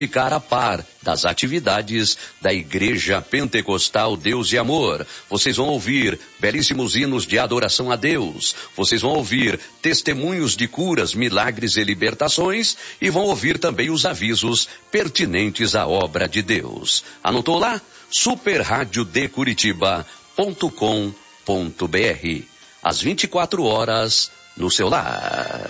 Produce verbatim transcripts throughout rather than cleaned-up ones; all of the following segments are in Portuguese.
ficar a par das atividades da Igreja Pentecostal Deus e Amor. Vocês vão ouvir belíssimos hinos de adoração a Deus. Vocês vão ouvir testemunhos de curas, milagres e libertações e vão ouvir também os avisos pertinentes à obra de Deus. Anotou lá? super rádio de curitiba ponto com ponto br. Às vinte e quatro horas no seu lar.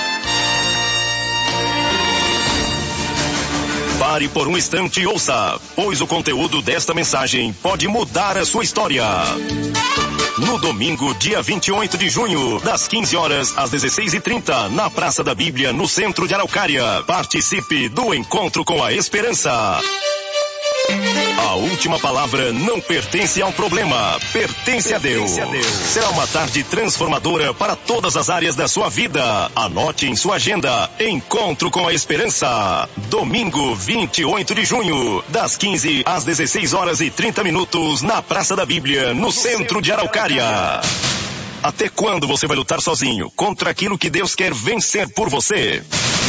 Pare por um instante e ouça, pois o conteúdo desta mensagem pode mudar a sua história. No domingo, dia vinte e oito de junho, das quinze horas às dezesseis e trinta, na Praça da Bíblia, no centro de Araucária. Participe do Encontro com a Esperança. A última palavra não pertence a um problema, pertence a Deus. Será uma tarde transformadora para todas as áreas da sua vida. Anote em sua agenda, Encontro com a Esperança. Domingo, vinte e oito de junho, das quinze às dezesseis horas e trinta minutos, na Praça da Bíblia, no centro de Araucária. Até quando você vai lutar sozinho contra aquilo que Deus quer vencer por você?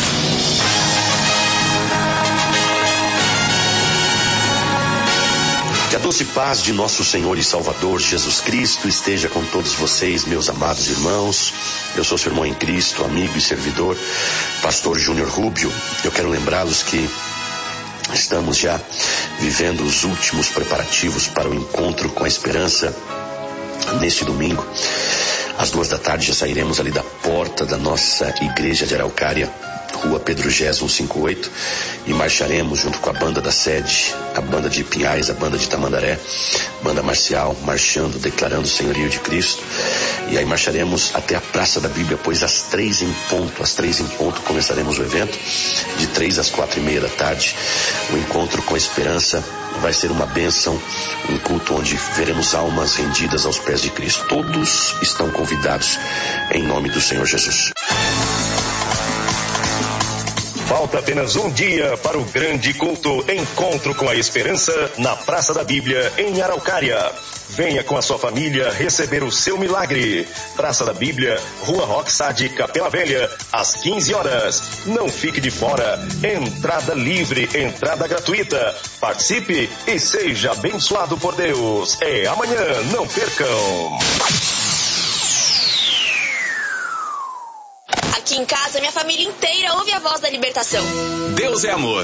Que a doce paz de nosso Senhor e Salvador Jesus Cristo esteja com todos vocês, meus amados irmãos. Eu sou seu irmão em Cristo, amigo e servidor, pastor Júnior Rubio. Eu quero lembrá-los que estamos já vivendo os últimos preparativos para o Encontro com a Esperança neste domingo. Às duas da tarde já sairemos ali da porta da nossa igreja de Araucária, Rua Pedro Gés, cento e cinquenta e oito, e marcharemos junto com a banda da sede, a banda de Pinhais, a banda de Tamandaré, banda marcial, marchando, declarando o senhorio de Cristo. E aí marcharemos até a Praça da Bíblia, pois às três em ponto, às três em ponto começaremos o evento, de três às quatro e meia da tarde. O Encontro com a Esperança vai ser uma bênção, um culto onde veremos almas rendidas aos pés de Cristo. Todos estão convidados em nome do Senhor Jesus. Falta apenas um dia para o grande culto Encontro com a Esperança na Praça da Bíblia, em Araucária. Venha com a sua família receber o seu milagre. Praça da Bíblia, Rua Roxade, Capela Velha, às quinze horas. Não fique de fora. Entrada livre, entrada gratuita. Participe e seja abençoado por Deus. É amanhã, não percam. Aqui em casa, minha família inteira ouve a voz da libertação. Deus é amor.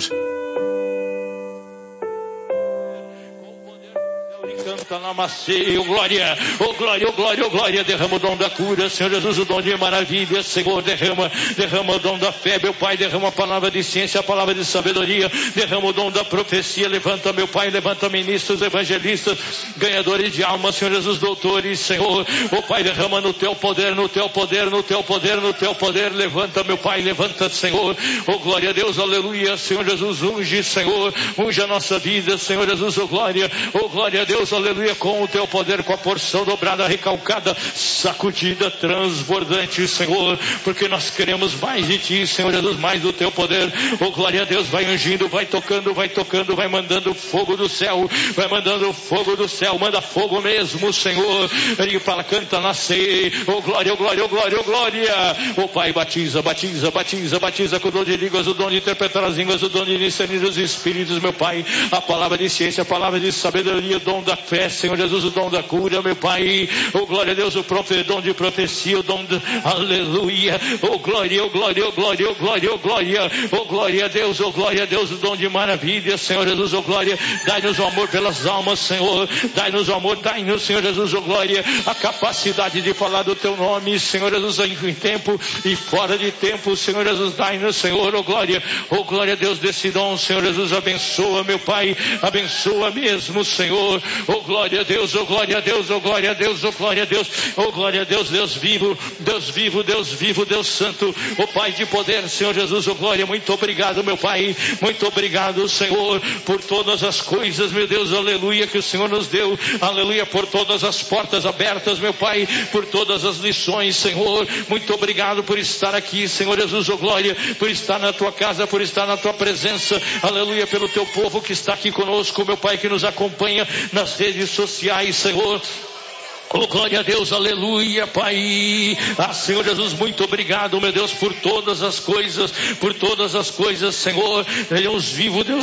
Canta na macia, oh glória, oh glória, oh glória, oh glória, derrama o dom da cura, Senhor Jesus, o dom de maravilha, Senhor, derrama, derrama o dom da fé, meu Pai, derrama a palavra de ciência, a palavra de sabedoria, derrama o dom da profecia, levanta, meu Pai, levanta ministros, evangelistas, ganhadores de almas, Senhor Jesus, doutores, Senhor, oh Pai, derrama no teu poder, no teu poder, no teu poder, no teu poder, levanta, meu Pai, levanta, Senhor, oh glória a Deus, aleluia, Senhor Jesus, unge, Senhor, unge a nossa vida, Senhor Jesus, oh glória, oh glória a Deus, aleluia, com o teu poder, com a porção dobrada, recalcada, sacudida, transbordante, Senhor, porque nós queremos mais de ti, Senhor Jesus, mais do teu poder, oh glória a Deus, vai ungindo, vai tocando, vai tocando, vai mandando fogo do céu, vai mandando fogo do céu, manda fogo mesmo, Senhor, ele fala, canta, nascer, oh glória, oh glória, oh glória, oh glória, oh Pai, batiza, batiza, batiza, batiza com o dom de línguas, o dom de interpretar as línguas, o dom de discernir os espíritos, meu Pai, a palavra de ciência, a palavra de sabedoria, o dom da fé, Senhor Jesus, o dom da cura, meu Pai, oh glória a Deus, o profe, dom de profecia, o dom de, aleluia, oh glória, oh glória, oh glória, oh glória, oh glória, oh glória a Deus, oh glória a Deus, o dom de maravilha, Senhor Jesus, oh glória, dai-nos o amor pelas almas, Senhor, dai-nos o amor, dai-nos, Senhor Jesus, oh glória, a capacidade de falar do teu nome, Senhor Jesus, em tempo e fora de tempo, Senhor Jesus, dai-nos, Senhor, oh glória, oh glória a Deus, desse dom, Senhor Jesus, abençoa, meu Pai, abençoa mesmo, Senhor, oh glória a Deus, oh glória a Deus, oh glória a Deus, oh glória a Deus, oh glória a Deus, Deus vivo, Deus vivo, Deus vivo, Deus santo, oh Pai de poder, Senhor Jesus, oh glória, muito obrigado, meu Pai, muito obrigado, Senhor, por todas as coisas, meu Deus, aleluia, que o Senhor nos deu, aleluia, por todas as portas abertas, meu Pai, por todas as lições, Senhor, muito obrigado por estar aqui, Senhor Jesus, oh glória, por estar na tua casa, por estar na tua presença, aleluia, pelo teu povo que está aqui conosco, meu Pai, que nos acompanha nas redes sociais, Senhor. Oh, glória a Deus, aleluia, Pai. Ah, Senhor Jesus, muito obrigado, meu Deus, por todas as coisas, por todas as coisas, Senhor. Deus vivo, Deus